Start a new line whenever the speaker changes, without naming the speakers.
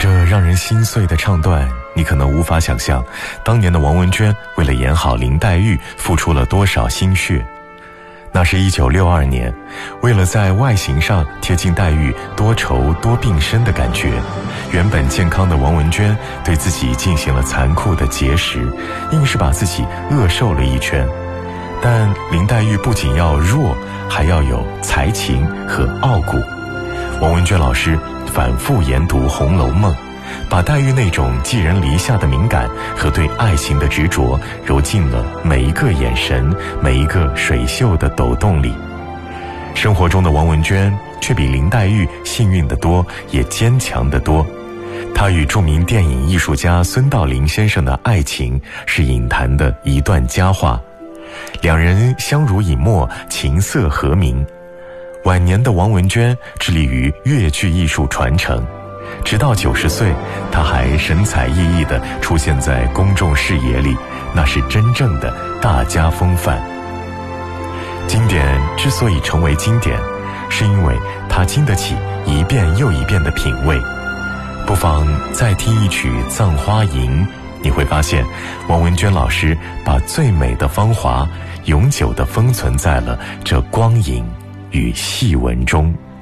着让人心碎的唱段，你可能无法想象，当年的王文娟为了演好林黛玉，付出了多少心血。那是1962年，为了在外形上贴近黛玉多愁多病身的感觉，原本健康的王文娟对自己进行了残酷的节食，硬是把自己饿瘦了一圈。但林黛玉不仅要弱，还要有才情和傲骨。王文娟老师反复研读《红楼梦》，把黛玉那种寄人篱下的敏感和对爱情的执着揉进了每一个眼神，每一个水袖的抖动里。生活中的王文娟却比林黛玉幸运得多，也坚强得多。她与著名电影艺术家孙道临先生的爱情是影坛的一段佳话，两人相濡以沫，琴瑟和鸣。晚年的王文娟致力于越剧艺术传承，直到90岁，她还神采奕奕地出现在公众视野里，那是真正的大家风范。经典之所以成为经典，是因为它经得起一遍又一遍的品味。不妨再听一曲《葬花吟》，你会发现王文娟老师把最美的芳华永久地封存在了这光影与戏文中。